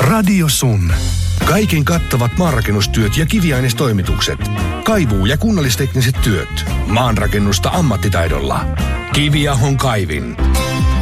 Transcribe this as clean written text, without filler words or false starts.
Radio Sun. Kaiken kattavat maanrakennustyöt ja kiviainestoimitukset. Kaivuu- ja kunnallistekniset työt. Maanrakennusta ammattitaidolla. Kiviahon kaivin.